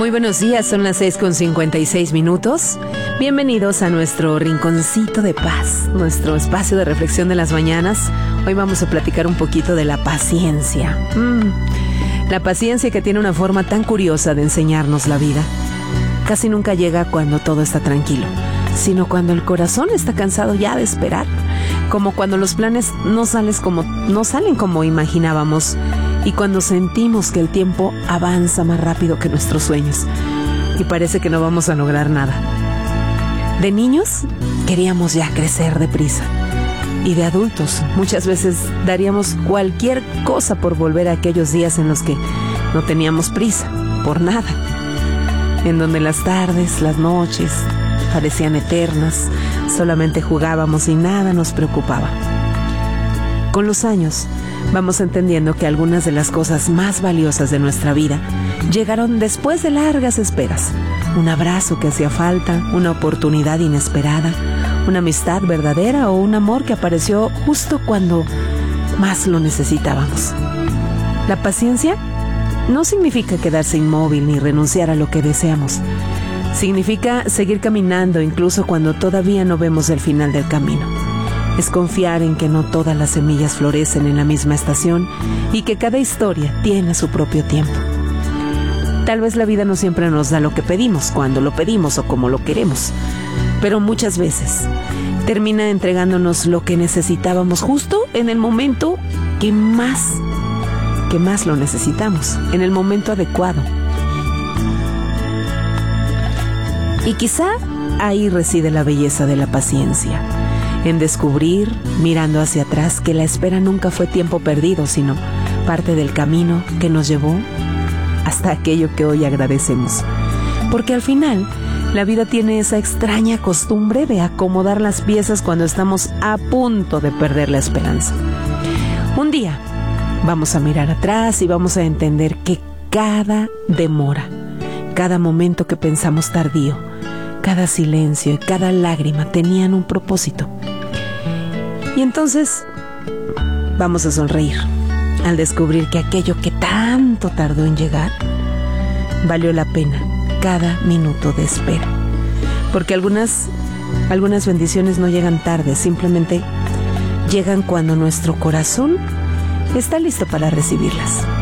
Muy buenos días, son las 6:56. Bienvenidos a nuestro rinconcito de paz, nuestro espacio de reflexión de las mañanas. Hoy vamos a platicar un poquito de la paciencia. La paciencia que tiene una forma tan curiosa de enseñarnos la vida. Casi nunca llega cuando todo está tranquilo, sino cuando el corazón está cansado ya de esperar. Como cuando los planes no salen como imaginábamos, y cuando sentimos que el tiempo avanza más rápido que nuestros sueños y parece que no vamos a lograr nada. De niños queríamos ya crecer deprisa, y de adultos muchas veces daríamos cualquier cosa por volver a aquellos días en los que no teníamos prisa por nada, en donde las tardes, las noches parecían eternas, solamente jugábamos y nada nos preocupaba. Con los años vamos entendiendo que algunas de las cosas más valiosas de nuestra vida llegaron después de largas esperas. Un abrazo que hacía falta, una oportunidad inesperada, una amistad verdadera o un amor que apareció justo cuando más lo necesitábamos. La paciencia no significa quedarse inmóvil ni renunciar a lo que deseamos. Significa seguir caminando incluso cuando todavía no vemos el final del camino. Es confiar en que no todas las semillas florecen en la misma estación y que cada historia tiene su propio tiempo. Tal vez la vida no siempre nos da lo que pedimos, cuando lo pedimos o como lo queremos, pero muchas veces termina entregándonos lo que necesitábamos justo en el momento que más lo necesitamos, en el momento adecuado. Y quizá ahí reside la belleza de la paciencia. En descubrir, mirando hacia atrás, que la espera nunca fue tiempo perdido, sino parte del camino que nos llevó hasta aquello que hoy agradecemos. Porque al final, la vida tiene esa extraña costumbre de acomodar las piezas cuando estamos a punto de perder la esperanza. Un día vamos a mirar atrás y vamos a entender que cada demora, cada momento que pensamos tardío, cada silencio y cada lágrima tenían un propósito. Y entonces vamos a sonreír al descubrir que aquello que tanto tardó en llegar valió la pena cada minuto de espera. Porque algunas bendiciones no llegan tarde, simplemente llegan cuando nuestro corazón está listo para recibirlas.